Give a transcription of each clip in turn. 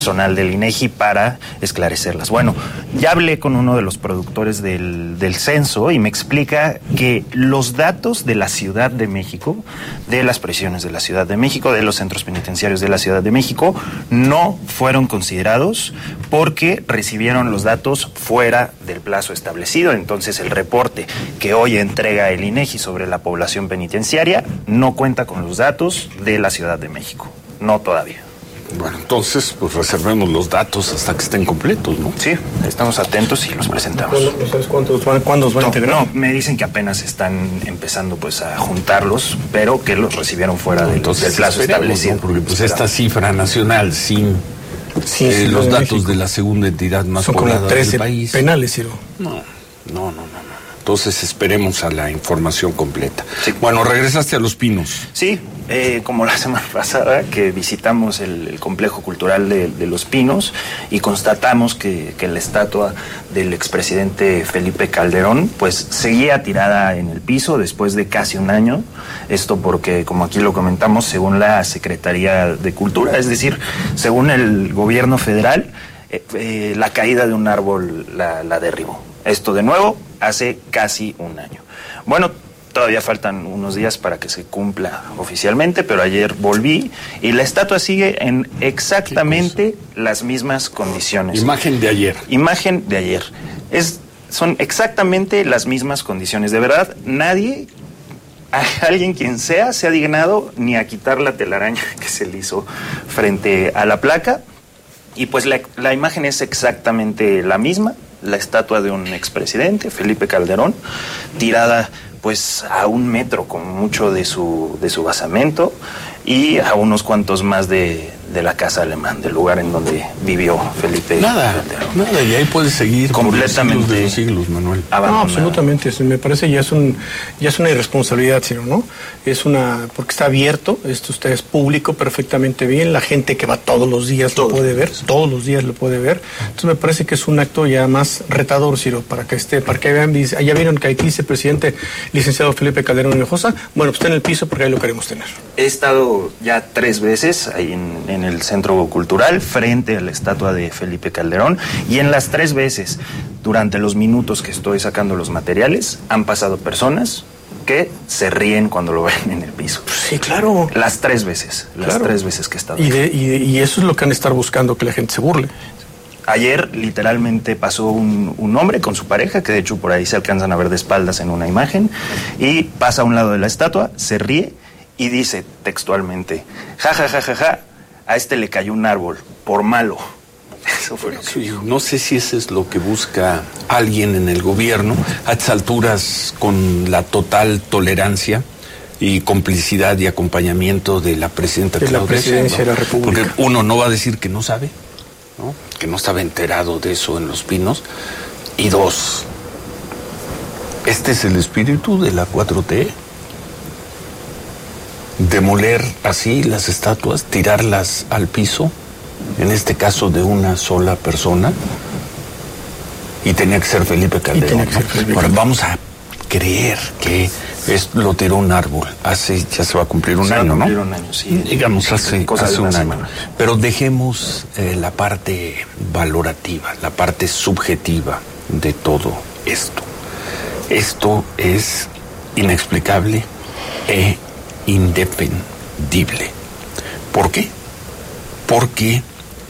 personal del INEGI para esclarecerlas. Bueno, ya hablé con uno de los productores del censo y me explica que los datos de la Ciudad de México, de las prisiones de la Ciudad de México, de los centros penitenciarios de la Ciudad de México, no fueron considerados porque recibieron los datos fuera del plazo establecido. Entonces el reporte que hoy entrega el INEGI sobre la población penitenciaria no cuenta con los datos de la Ciudad de México. No todavía. Bueno, entonces, pues reservemos los datos hasta que estén completos, ¿no? Sí, estamos atentos y los presentamos. ¿No sabes cuándo los van a integrar? No, me dicen que apenas están empezando pues a juntarlos, pero que los recibieron fuera del plazo establecido. ¿No? Porque pues esta cifra nacional sin los datos de la segunda entidad más poblada del país. Son como 13 penales, Ciro. No. Entonces esperemos a la información completa. Sí. Bueno, regresaste a Los Pinos. Sí, como la semana pasada que visitamos el complejo cultural de Los Pinos y constatamos que la estatua del expresidente Felipe Calderón pues seguía tirada en el piso después de casi un año. Esto porque, como aquí lo comentamos, según la Secretaría de Cultura, es decir, según el gobierno federal, la caída de un árbol la derribó. Esto de nuevo hace casi un año. Bueno, todavía faltan unos días para que se cumpla oficialmente, pero ayer volví y la estatua sigue en exactamente las mismas condiciones. Imagen de ayer. Imagen de ayer. Son exactamente las mismas condiciones. De verdad, alguien quien sea, se ha dignado ni a quitar la telaraña que se le hizo frente a la placa. Y pues la imagen es exactamente la misma. La estatua de un expresidente, Felipe Calderón, tirada pues a 1 metro con mucho de su basamento y a unos cuantos más de la Casa Alemán, del lugar en donde vivió Felipe Calderón. Nada, y ahí puede seguir completamente por los siglos, Manuel. No, absolutamente, me parece ya es una irresponsabilidad, Ciro, ¿no? Porque está abierto, esto es público perfectamente bien, la gente que va todos los días lo puede ver, entonces me parece que es un acto ya más retador, Ciro, para que vean, ya vieron que aquí dice el presidente licenciado Felipe Calderón Hinojosa, bueno, pues está en el piso porque ahí lo queremos tener. He estado ya 3 veces ahí en el Centro Cultural, frente a la estatua de Felipe Calderón, y en las 3 veces, durante los minutos que estoy sacando los materiales, han pasado personas que se ríen cuando lo ven en el piso. Sí, claro. Las 3 veces que he estado. Y eso es lo que han de estar buscando, que la gente se burle. Ayer literalmente pasó un hombre con su pareja, que de hecho por ahí se alcanzan a ver de espaldas en una imagen, y pasa a un lado de la estatua, se ríe y dice textualmente, ja, ja, ja, ja, ja, a este le cayó un árbol, por malo. Eso fue lo que... No sé si eso es lo que busca alguien en el gobierno, a estas alturas con la total tolerancia y complicidad y acompañamiento de la presidenta de la presidencia de la República. Porque uno no va a decir que no sabe, ¿no? Que no estaba enterado de eso en Los Pinos. Y 2, este es el espíritu de la 4T. Demoler así las estatuas, tirarlas al piso, en este caso de una sola persona, y tenía que ser Felipe Calderón. Ahora vamos a creer que lo tiró un árbol, ya se va a cumplir un año, ¿no? Un año, sí. Digamos, hace un año. Pero dejemos la parte valorativa, la parte subjetiva de todo esto. Esto es inexplicable e indefendible. ¿Por qué? Porque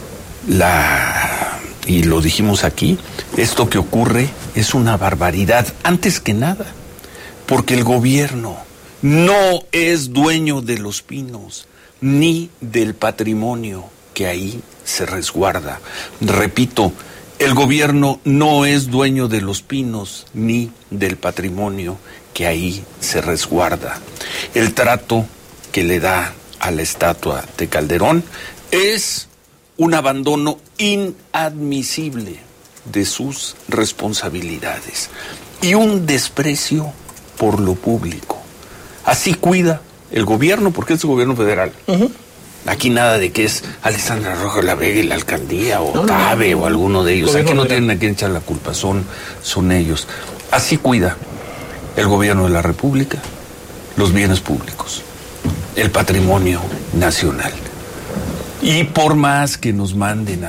y lo dijimos aquí, esto que ocurre es una barbaridad, antes que nada, porque el gobierno no es dueño de Los Pinos, ni del patrimonio que ahí se resguarda. Repito, el gobierno no es dueño de Los Pinos, ni del patrimonio que ahí se resguarda. El trato que le da a la estatua de Calderón es un abandono inadmisible de sus responsabilidades y un desprecio por lo público. Así cuida el gobierno, porque es el gobierno federal. Uh-huh. Aquí nada de que es Alessandra Rojo la Vega y la alcaldía, o Tabe, o alguno de ellos. Aquí no tienen a quién echar la culpa, son ellos. Así cuida el gobierno de la República los bienes públicos, el patrimonio nacional. Y por más que nos manden